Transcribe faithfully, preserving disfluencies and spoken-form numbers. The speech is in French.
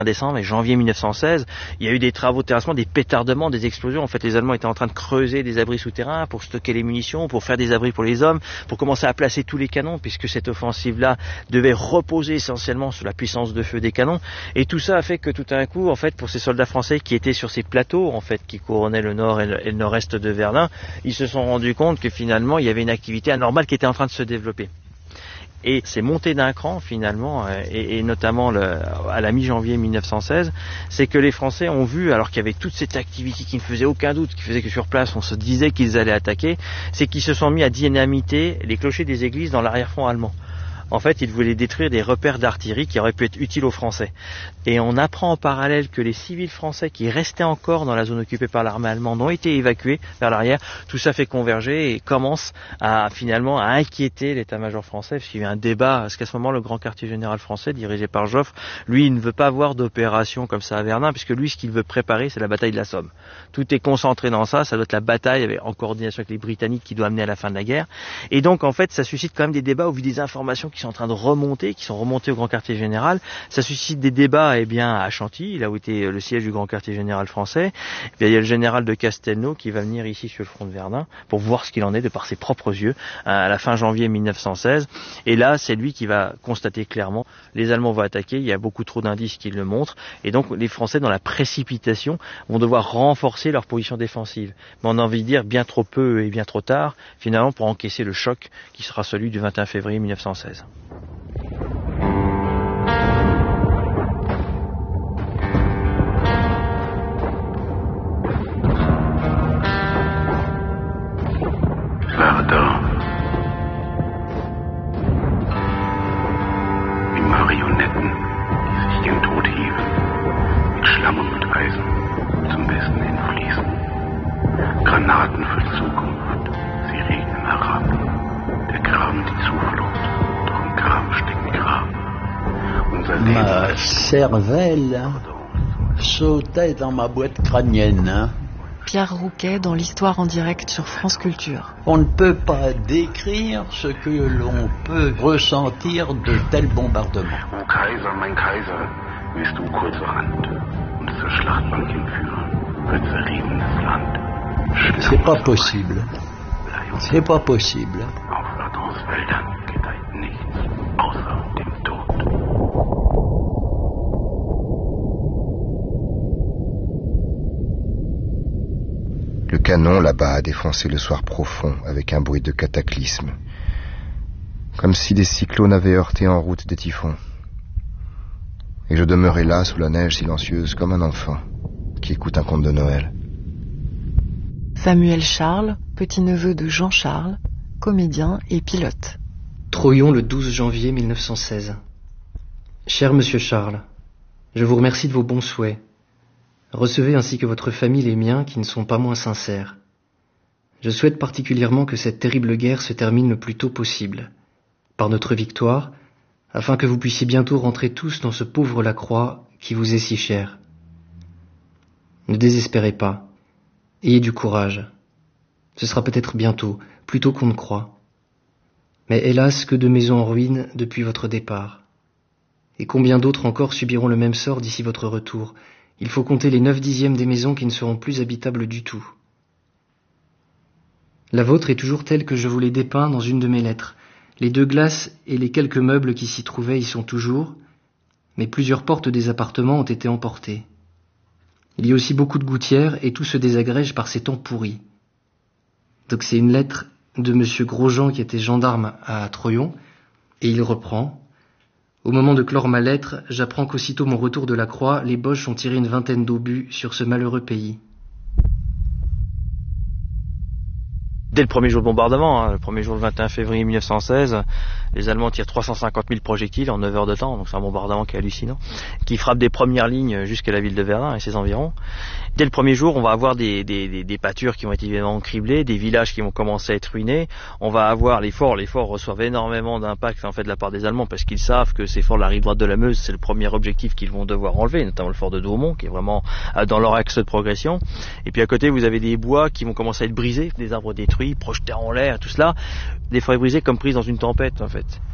décembre et janvier mille neuf cent seize, il y a eu des travaux de terrassement, des pétardements, des explosions. En fait, les Allemands étaient en train de creuser des abris souterrains pour stocker les munitions, pour faire des abris pour les hommes, pour commencer à placer tous les canons, puisque cette offensive-là devait reposer essentiellement sur la puissance de feu des canons. Et tout ça a fait que tout d'un coup, en fait, pour ces soldats français qui étaient sur ces plateaux, en fait, qui couronnaient le nord et le, et le nord-est de Verdun, ils se sont rendus compte que finalement, il y avait une activité anormale qui était en train de se développer. Et c'est monté d'un cran finalement, et, et notamment le, à la mi-janvier mille neuf cent seize, c'est que les Français ont vu, alors qu'il y avait toute cette activité qui ne faisait aucun doute, qui faisait que sur place on se disait qu'ils allaient attaquer, c'est qu'ils se sont mis à dynamiter les clochers des églises dans l'arrière-front allemand. En fait, ils voulaient détruire des repères d'artillerie qui auraient pu être utiles aux Français. Et on apprend en parallèle que les civils français qui restaient encore dans la zone occupée par l'armée allemande ont été évacués vers l'arrière. Tout ça fait converger et commence à finalement à inquiéter l'état-major français, parce qu'il y a eu un débat, parce qu'à ce moment, le grand quartier général français, dirigé par Joffre, lui, il ne veut pas avoir d'opération comme ça à Verdun, puisque lui, ce qu'il veut préparer, c'est la bataille de la Somme. Tout est concentré dans ça, ça doit être la bataille avec, en coordination avec les Britanniques qui doit amener à la fin de la guerre. Et donc, en fait, ça suscite quand même des débats au vu des informations qui sont en train de remonter, qui sont remontés au grand quartier général. Ça suscite des débats eh bien, à Chantilly, là où était le siège du grand quartier général français. Et puis, il y a le général de Castelnau qui va venir ici sur le front de Verdun pour voir ce qu'il en est de par ses propres yeux à la fin janvier mille neuf cent seize. Et là, c'est lui qui va constater clairement les Allemands vont attaquer, il y a beaucoup trop d'indices qui le montrent. Et donc, les Français, dans la précipitation, vont devoir renforcer leur position défensive. Mais on a envie de dire bien trop peu et bien trop tard, finalement, pour encaisser le choc qui sera celui du vingt et un février mille neuf cent seize. Verdun. Wie Marionetten, die sich den Tod heben, mit Schlamm und mit Eisen zum Westen hinfließen. Granaten für Zukunft, sie regnen herab. Der Graben die Zuflucht, doch im Graben steckt Graben. Unser Leben. Ma cervelle sautait dans ma boîte crânienne. Hein. Pierre Rouquet dans l'Histoire en direct sur France Culture. On ne peut pas décrire ce que l'on peut ressentir de tels bombardements. O Kaiser, mein Kaiser, wirst du kurzerhand uns zur Schlachtbank hinführen, für zerriebenes Land. C'est pas possible. C'est pas possible. Auf Verdans Wäldern gedeiht nichts außer dem Tod. Le canon là-bas a défoncé le soir profond avec un bruit de cataclysme, comme si des cyclones avaient heurté en route des typhons. Et je demeurais là sous la neige silencieuse comme un enfant qui écoute un conte de Noël. Samuel Charles, petit-neveu de Jean Charles, comédien et pilote. Troyon le douze janvier mille neuf cent seize. Cher Monsieur Charles, je vous remercie de vos bons souhaits. Recevez ainsi que votre famille les miens qui ne sont pas moins sincères. Je souhaite particulièrement que cette terrible guerre se termine le plus tôt possible, par notre victoire, afin que vous puissiez bientôt rentrer tous dans ce pauvre Lacroix qui vous est si cher. Ne désespérez pas, ayez du courage. Ce sera peut-être bientôt, plus tôt qu'on ne croit. Mais hélas, que de maisons en ruine depuis votre départ. Et combien d'autres encore subiront le même sort d'ici votre retour. Il faut compter les neuf dixièmes des maisons qui ne seront plus habitables du tout. La vôtre est toujours telle que je vous l'ai dépeint dans une de mes lettres. Les deux glaces et les quelques meubles qui s'y trouvaient y sont toujours, mais plusieurs portes des appartements ont été emportées. Il y a aussi beaucoup de gouttières et tout se désagrège par ces temps pourris. Donc c'est une lettre de Monsieur Grosjean qui était gendarme à Troyon, et il reprend. Au moment de clore ma lettre, j'apprends qu'aussitôt mon retour de la Croix, les Boches ont tiré une vingtaine d'obus sur ce malheureux pays. Dès le premier jour de bombardement, hein, le premier jour le vingt et un février mille neuf cent seize, les Allemands tirent trois cent cinquante mille projectiles en neuf heures de temps, donc c'est un bombardement qui est hallucinant, qui frappe des premières lignes jusqu'à la ville de Verdun et ses environs. Dès le premier jour, on va avoir des, des, des, des pâtures qui vont être évidemment criblées, des villages qui vont commencer à être ruinés. On va avoir les forts, les forts reçoivent énormément d'impact en fait de la part des Allemands parce qu'ils savent que ces forts de la rive droite de la Meuse, c'est le premier objectif qu'ils vont devoir enlever, notamment le fort de Douaumont qui est vraiment dans leur axe de progression. Et puis à côté, vous avez des bois qui vont commencer à être brisés, des arbres détruits, projetés en l'air, tout cela, des forêts brisées comme prises dans une tempête en fait.